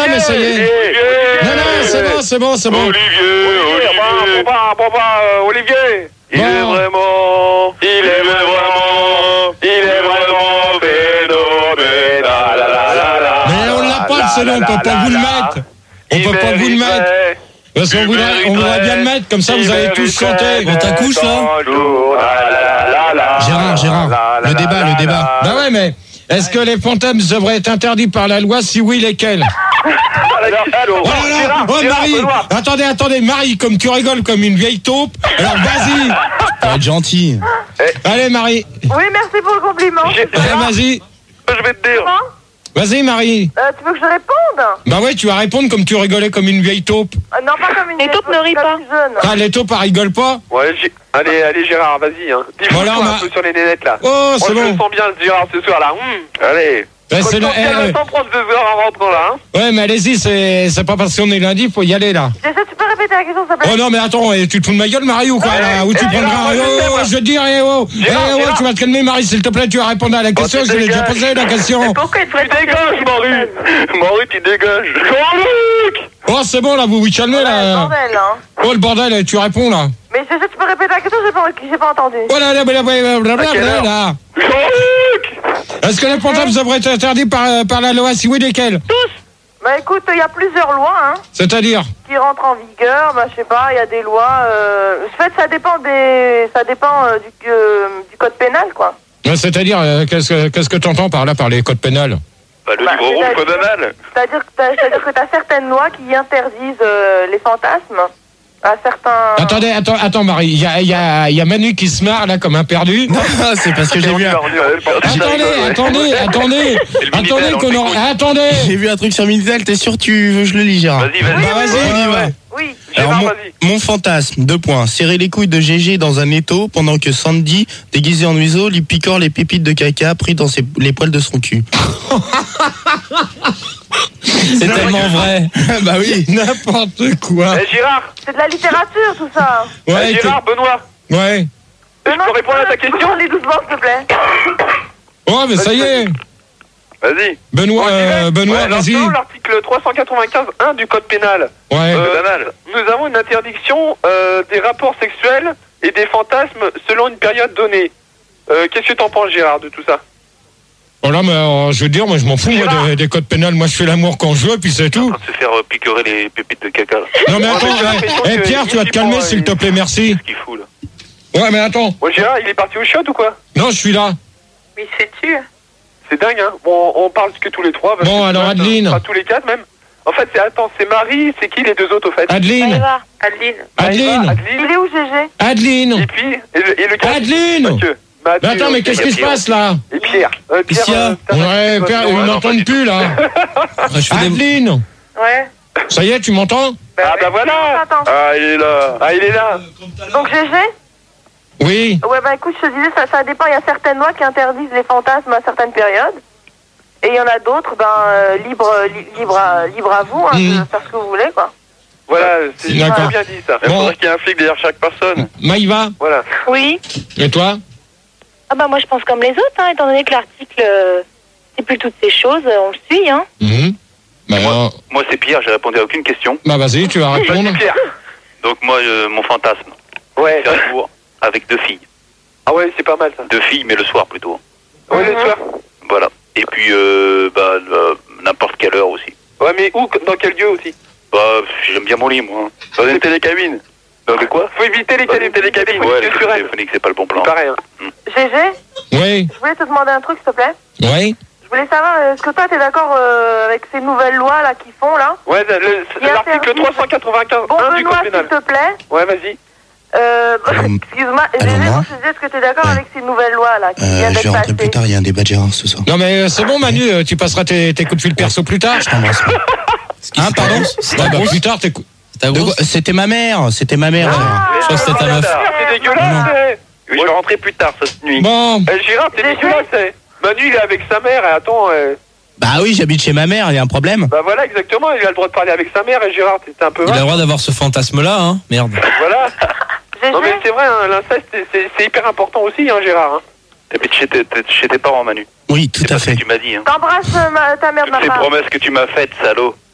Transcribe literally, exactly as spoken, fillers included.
non, mais ça y est. Non, non, c'est bon, c'est bon, c'est bon. Olivier, Olivier. Bon, pas, bon, pas, euh, Olivier. Il est vraiment, il est vraiment, il est vraiment phénoménal. Mais on l'a pas, le nom, on peut pas vous le mettre. On peut pas vous le mettre. Parce qu'on voudrait, on voudrait bien le mettre, comme ça vous allez tous chanter. On t'accouche là. Gérard, Gérard, le débat, le débat. Bah ouais, mais est-ce que les fantômes devraient être interdits par la loi? Si oui, lesquels? Oh là là, oh Marie, attendez, attendez, Marie, comme tu rigoles comme une vieille taupe, alors vas-y. Faut être gentil. Allez Marie. Oui, merci pour le compliment. Allez, vas-y. Je vais te dire. Vas-y Marie. Euh, tu veux que je réponde? Bah ouais, tu vas répondre comme tu rigolais comme une vieille taupe. euh, Non, pas comme une Les taupes ne rient pas. Ah, les taupes, elles rigolent pas? Ouais, j'ai... Allez, allez Gérard, vas-y. Hein. Dis-moi Voilà, un ma- peu sur les nénettes là. Oh, c'est Moi, je bon. me sens bien le Gérard ce soir là. Mmh. Allez. Ouais, c'est le- eh, sans prendre deux heures en rentrant là. Hein. ouais, mais allez-y, c'est, c'est pas parce qu'on est lundi, faut y aller là. J'essaie, tu peux répéter la question, s'il te plaît? Oh non, mais attends, eh, tu te fous de ma gueule, Marie, ou quoi, là? Ou tu eh, prendras. Gérard, Oh, moi, oh, je sais, je veux dire, eh oh. Eh Gérard, oh, Gérard. tu vas te calmer, Marie, s'il te plaît, tu vas répondre à la question, tu je l'ai déjà dégages. posé la question. Pourquoi il Tu ferait dégages, Marie. Marie, tu dégages. Jean-Luc. Oh, c'est bon, là, vous vous calmez, Ouais, là. bordel, hein. Oh, le bordel, eh, tu réponds, là. Mais j'essaie, tu peux répéter la question, j'ai pas, j'ai pas entendu. Oh là là, là, là, là, là, À quelle là, heure là. Jean-Luc. Est-ce que les fantômes devraient être interdits par, par la loi? Si oui, lesquels? Bah écoute, il y a plusieurs lois, hein, C'est-à-dire? qui rentrent en vigueur. Bah je sais pas, il y a des lois. Euh... En fait, ça dépend des, ça dépend euh, du, euh, du code pénal, quoi. Ouais, C'est-à-dire, euh, qu'est-ce que, qu'est-ce que t'entends par là, par les codes pénals? Bah, le Bah, livre rouge c'est-à-dire- pénal. C'est-à-dire que t'as, c'est-à-dire que t'as certaines lois qui interdisent euh, les fantasmes à certains. Attendez, attends, attends, Marie, il y a, il y a, il y a Manu qui se marre, là, comme un perdu. Non, c'est parce que j'ai vu, un- Attendez, attendez, attendez, attendez, qu'on aura- attendez. j'ai vu un truc sur Minitel. T'es sûr que tu veux que je le lis, Gérard? Vas-y, vas-y. Bah, vas-y, on y va. Oui. Alors, Gérard, mon, vas-y. mon fantasme, deux points. Serrer les couilles de G G dans un étau pendant que Sandy, déguisée en oiseau, lui picore les pépites de caca pris dans ses, les poils de son cul. C'est tellement vrai. Bah oui. N'importe quoi. Eh, Gérard. C'est de la littérature, tout ça. Ouais, Eh, Gérard, Benoît. que- ouais. Je peux répondre à ta question? Allez doucement, s'il te plaît. Oh, mais ça y est. Vas-y. Benoît, euh, Benoît, Ouais, alors, vas-y. selon l'article trois cent quatre-vingt-quinze un du code pénal, Ouais. euh, Banal. nous avons une interdiction euh, des rapports sexuels et des fantasmes selon une période donnée. Euh, Qu'est-ce que t'en penses, Gérard, de tout ça? Voilà, mais euh, je veux dire, moi, je m'en fous, moi, des, des codes pénals. Moi, je fais l'amour quand je veux, puis c'est tout. En train de se faire euh, picorer les pépites de caca. Là. Non, mais Ouais, attends, mais j'ai eh, l'impression eh, que Pierre, tu vas te ici, calmer, pour, s'il te euh, plaît, merci. Qu'est-ce qu'il fout là? Ouais, mais attends. Bon, Gérard, il est parti au shot ou quoi? Non, je suis là. Mais c'est tu. C'est dingue, hein. Bon, on parle que tous les trois. parce Bon, que alors, sinon, Adeline. Pas tous les quatre, même. En fait, c'est, attends, c'est Marie, c'est qui les deux autres, au fait? Adeline. Maëva, Adeline. Adeline. Maëva, Il Adeline, est où, G G? Adeline. et puis, et le, et le gars- Adeline. Mathieu. Mathieu, Mais attends, mais ok. qu'est-ce qui se passe, là? Et Pierre. Euh, Pierre, Qu'est-ce qu'il y a euh, t'as Ouais, raconté quoi, Pierre, sinon, ils ouais, m'entendent plus, là. Je fais des... Adeline. Ouais. Ça y est, tu m'entends? Ah bah voilà. Attends. Ah, il est là. Ah, il est là. Donc, G G? Oui. Ouais, bah écoute, je te disais, ça, ça dépend. Il y a certaines lois qui interdisent les fantasmes à certaines périodes. Et il y en a d'autres, ben, euh, libre, li- libre, à, libre à vous, hein, Mhm. de faire ce que vous voulez, quoi. Voilà, c'est D'accord. super bien dit, ça. Il Bon. faudrait qu'il y ait un flic derrière chaque personne. Maïva. Voilà. Oui. Et toi? Ah bah moi je pense comme les autres, hein, étant donné que l'article euh, stipule toutes ces choses, euh, on le suit, hein. Mhm. Bah, Moi, euh, moi c'est Pierre, j'ai répondu à aucune question. bah, vas-y, tu vas répondre. Vas-y, Pierre. Donc moi, euh, mon fantasme, Ouais. c'est un jour avec deux filles. Ah ouais, c'est pas mal, ça. Deux filles, mais le soir plutôt. Ouais, le soir. Voilà. Et puis, euh, bah, euh, n'importe quelle heure aussi. Ouais, mais où? Dans quel lieu aussi? Bah, j'aime bien mon lit, moi. Dans une télécabine. Dans de quoi? Faut éviter les Dans une cabines télécabine. téléphoniques Ouais, les culturelles. téléphoniques, c'est pas le bon plan. Pareil, hein. G G, Oui. je voulais te demander un truc, s'il te plaît. Oui. Je voulais savoir, euh, est-ce que toi, t'es d'accord euh, avec ces nouvelles lois, là, qui font, là? Ouais, le- le- Il y a l'article interdit- trois cent quatre-vingt-quinze Bon, un du Benoît, code s'il pénal. te plaît. Ouais, vas-y. Euh, Allô, excuse-moi, G G, allô, moi, moi je te disais, est-ce que t'es d'accord Ouais. avec ces nouvelles lois, là, qui Euh, viennent je d'être vais rentrer plus passées? tard, il y a un débat de Gérard ce soir. Non, mais euh, c'est bon, Manu, euh, tu passeras tes, tes coups de fil perso plus tard. Je t'embrasse. Hein, pardon? Ouais, bah, plus tard, tes coups. Ta De grosse. quoi- C'était ma mère, c'était ma mère. alors. Je crois que c'était ta meuf. C'est dégueulasse, c'est. Oui, je vais rentrer plus tard cette nuit. Bon. Eh, Gérard, t'es G G. dégueulasse, c'est. Manu, il est avec sa mère, et attends, euh, Bah oui, j'habite chez ma mère, il y a un problème. bah voilà, exactement, il a le droit de parler avec sa mère, et Gérard, t'es un peu Il a vache. le droit d'avoir ce fantasme-là, hein. Merde. Voilà. G Non, mais G, c'est vrai, hein, l'inceste, c'est- c'est c'est hyper important aussi, hein, Gérard. Hein. T'habites chez, tes- t'es- chez tes parents, Manu. Oui, tout C'est à pas ce fait. que tu m'as dit. Hein. t'embrasses euh, ma- ta mère de ma Toutes ces part. promesses que tu m'as faites, salaud.